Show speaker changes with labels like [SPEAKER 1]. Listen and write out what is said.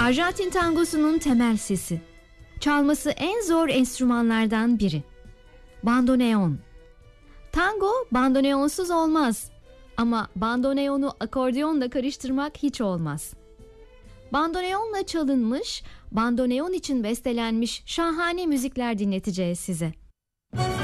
[SPEAKER 1] Arjantin tangosunun temel sesi. Çalması en zor enstrümanlardan biri. Bandoneon. Tango bandoneonsuz olmaz. Ama bandoneonu akordeonla karıştırmak hiç olmaz. Bandoneonla çalınmış, bandoneon için bestelenmiş şahane müzikler dinleteceğiz size.